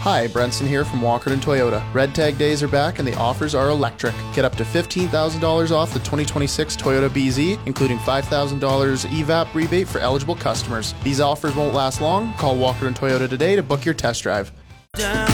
Hi, Brenson here from Walkerton Toyota. Red Tag days are back and the offers are electric. Get up to $15,000 off the 2026 Toyota BZ, including $5,000 EVAP rebate for eligible customers. These offers won't last long. Call Walkerton Toyota today to book your test drive. Down.